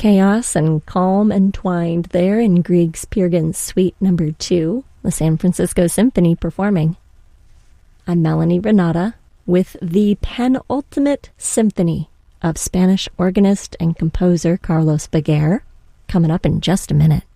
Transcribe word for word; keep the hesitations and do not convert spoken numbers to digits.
Chaos and calm entwined there in Grieg's Peer Gynt Suite number two, the San Francisco Symphony performing. I'm Melanie Renata with the penultimate symphony of Spanish organist and composer Carlos Baguer, coming up in just a minute.